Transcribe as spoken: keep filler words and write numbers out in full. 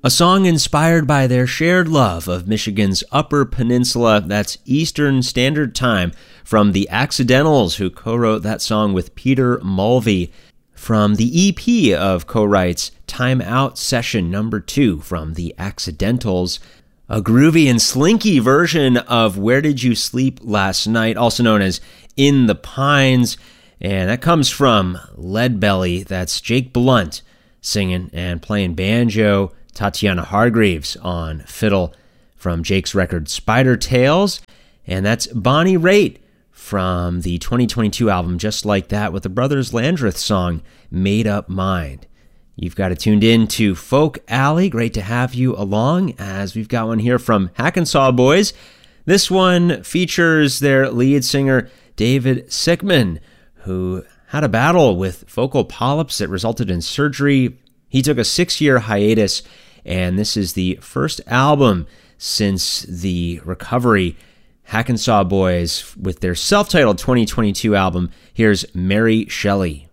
A song inspired by their shared love of Michigan's Upper Peninsula, that's Eastern Standard Time, from the Accidentals, who co-wrote that song with Peter Mulvey, from the E P of co-writes Time Out Session Number two from the Accidentals, a groovy and slinky version of Where Did You Sleep Last Night, also known as In the Pines, and that comes from Leadbelly. That's Jake Blunt singing and playing banjo, Tatiana Hargreaves on fiddle from Jake's record Spider Tales, and that's Bonnie Raitt from the twenty twenty-two album Just Like That with the Brothers Landreth song Made Up Mind. You've got it tuned in to Folk Alley. Great to have you along, as we've got one here from Hackensaw Boys. This one features their lead singer David Sickman, who had a battle with vocal polyps that resulted in surgery. He took a six-year hiatus, and this is the first album since the recovery. Hackensaw Boys with their self-titled twenty twenty-two album. Here's Mary Shelley.